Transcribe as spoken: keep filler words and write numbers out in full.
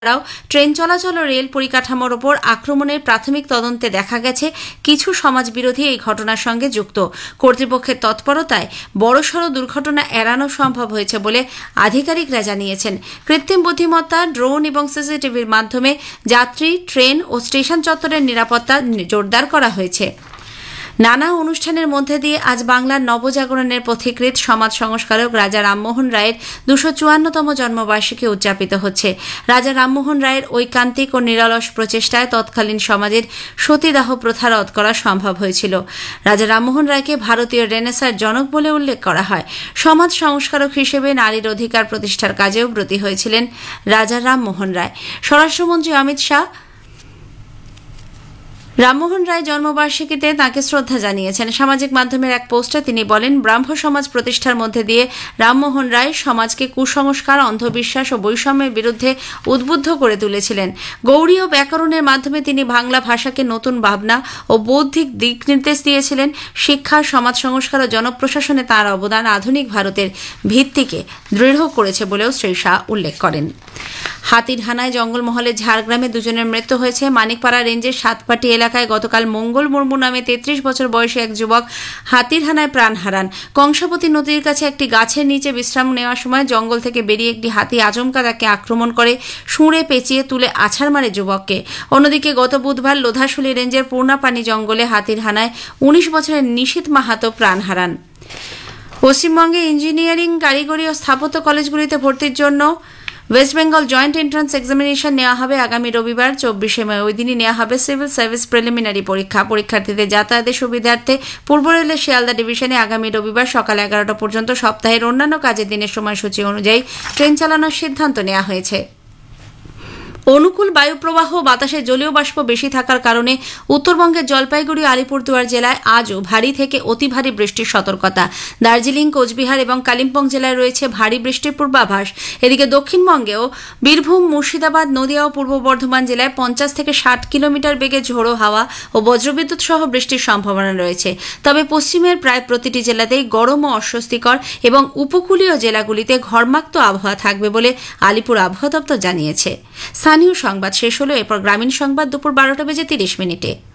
এছাড়াও ট্রেন চলাচল ও রেল পরিকাঠামোর ওপর আক্রমণের প্রাথমিক তদন্তে দেখা গেছে কিছু সমাজবিরোধী এই ঘটনার সঙ্গে যুক্ত। কর্তৃপক্ষের তৎপরতায় বড়সড় দুর্ঘটনা এড়ানো সম্ভব হয়েছে বলে আধিকারিকরা জানিয়েছেন। কৃত্রিম বুদ্ধিমত্তা, ড্রোন এবং সিসিটিভির মাধ্যমে যাত্রী, ট্রেন ও স্টেশন চত্বরের নিরাপত্তা জোরদার করা হয়েছে। নানা অনুষ্ঠানের মধ্যে দিয়ে আজ বাংলার নবজাগরণের পথিকৃৎ সমাজ সংস্কারক রাজা রামমোহন রায়ের দুশো চুয়ান্নতম জন্মবার্ষিকী উদযাপিত হচ্ছে। রাজা রামমোহন রায়ের ঐকান্তিক ও নিরলস প্রচেষ্টায় তৎকালীন সমাজের সতীদাহ প্রথা রদ করা সম্ভব হয়েছিল। রাজা রামমোহন রায়কে ভারতীয় রেনেসাঁর জনক বলে উল্লেখ করা হয়। সমাজ সংস্কারক হিসেবে নারীর অধিকার প্রতিষ্ঠার কাজেও ব্রতী হয়েছিলেন রাজা রামমোহন রায়। স্বরাষ্ট্রমন্ত্রী অমিত শাহ রামমোহন রায় জন্মবার্ষিকীতে তাঁকে শ্রদ্ধা জানিয়েছেন। সামাজিক মাধ্যমের এক পোস্টে তিনি বলেন, ব্রাহ্ম সমাজ প্রতিষ্ঠার মধ্যে দিয়ে রামমোহন রায় সমাজকে কুসংস্কার, অন্ধবিশ্বাস ও বৈষম্যের বিরুদ্ধে উদ্বুদ্ধ করে তুলেছিলেন। গৌড়ী ও ব্যাকরণের মাধ্যমে তিনি বাংলা ভাষাকে নতুন ভাবনা ও বৌদ্ধিক দিক নির্দেশ দিয়েছিলেন। শিক্ষা, সমাজ সংস্কার ও জনপ্রশাসনে তাঁর অবদান আধুনিক ভারতের ভিত্তিকে দৃঢ় করেছে বলেও শ্রী শাহ উল্লেখ করেন। হাতির হানায় জঙ্গলমহলের ঝাড়গ্রামে দুজনের মৃত্যু হয়েছে। মানিকপাড়া রেঞ্জের সাতপাটি এলাকায় গতকাল মঙ্গল মুর্মু নামে তেত্রিশ বছর বয়সী এক যুবক হাতির হানায় প্রাণ হারান। কংসাবতী নদীর কাছে একটি গাছের নিচে বিশ্রাম নেওয়ার সময় জঙ্গল থেকে বেরিয়ে একটি হাতি আচমকা তাকে আক্রমণ করে শুঁড়ে পেঁচিয়ে তুলে আছাড় মারে যুবককে। অন্যদিকে গত বুধবার লোধাশুলি রেঞ্জের পূর্ণাপানি জঙ্গলে হাতির হানায় উনিশ বছরের নিশীথ মাহাতো প্রাণ হারান। পশ্চিমবঙ্গে ইঞ্জিনিয়ারিং, কারিগরি ও স্থাপত্য কলেজগুলিতে ভর্তির জন্য West Bengal joint entrance examination নেওয়া হবে আগামী রবিবার চব্বিশে মে। ওই দিনই নেওয়া হবে সিভিল সার্ভিস প্রিলিমিনারি পরীক্ষা। পরীক্ষার্থীদের যাতায়াতের সুবিধার্থে পূর্ব রেলের শিয়ালদা ডিভিশনে আগামী রবিবার সকাল এগারোটা পর্যন্ত সপ্তাহের অন্যান্য কাজের দিনের সময়সূচি অনুযায়ী ট্রেন চালানোর সিদ্ধান্ত নেওয়া হয়েছে। অনুকূল বায়ুপ্রবাহ, বাতাসে জলীয় বাষ্প বেশি থাকার কারণে উত্তরবঙ্গের জলপাইগুড়ি, আলিপুরদুয়ার জেলায় আজও ভারী থেকে অতি ভারী বৃষ্টির সতর্কতা। দার্জিলিং, কোচবিহার এবং কালিম্পং জেলায় রয়েছে ভারী বৃষ্টির পূর্বাভাস। এদিকে দক্ষিণবঙ্গেও বীরভূম, মুর্শিদাবাদ, নদিয়া ও পূর্ব বর্ধমান জেলায় পঞ্চাশ থেকে ষাট কিলোমিটার বেগে ঝোড়ো হাওয়া ও বজ্রবিদ্যুৎ সহ বৃষ্টির সম্ভাবনা রয়েছে। তবে পশ্চিমের প্রায় প্রতিটি জেলাতেই গরম ও অস্বস্তিকর এবং উপকূলীয় জেলাগুলিতে ঘর্মাক্ত আবহাওয়া থাকবে বলে আলিপুর আবহাওয়া দপ্তর জানিয়েছে। স্থানীয় সংবাদ শেষ হলো। এরপর গ্রামীণ সংবাদ দুপুর বারোটা বেজে তিরিশ মিনিটে।